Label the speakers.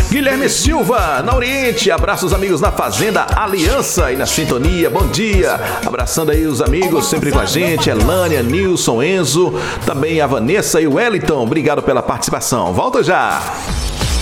Speaker 1: Guilherme Silva, na Oriente, abraça os amigos na Fazenda Aliança e na sintonia, bom dia, abraçando aí os amigos sempre com a gente, Elânia, Nilson, Enzo, também a Vanessa e o Wellington, obrigado pela participação, volta já!